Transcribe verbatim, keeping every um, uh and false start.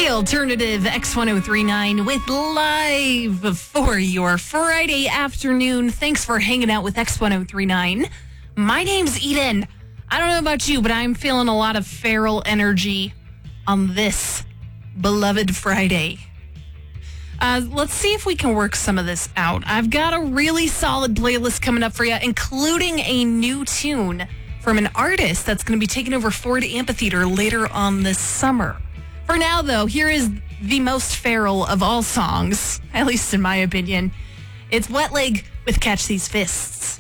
Alternative X ten thirty-nine with live for your Friday afternoon. Thanks for hanging out with X ten thirty-nine. My name's Eden. I don't know about you, but I'm feeling a lot of feral energy on this beloved Friday. Uh, let's see if we can work some of this out. I've got a really solid playlist coming up for you, including a new tune from an artist that's going to be taking over Ford Amphitheater later on this summer. For now, though, here is the most feral of all songs, at least in my opinion. It's Wet Leg with Catch These Fists.